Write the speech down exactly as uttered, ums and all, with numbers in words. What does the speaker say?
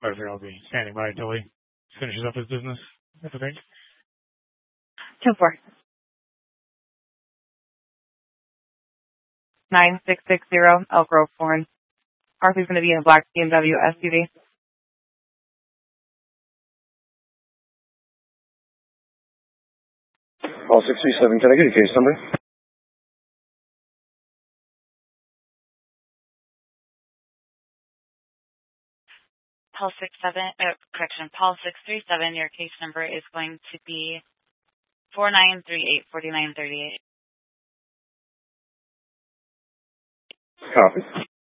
But I think I'll be standing by until he finishes up his business. That's okay. Two four. Nine six six zero Elk Grove Foreign. Arthur's going to be in a black B M W S U V. All six three seven, can I get your case number? Paul six seven, uh, correction, Paul six three seven, your case number is going to be four nine three eight four nine three eight. Copy.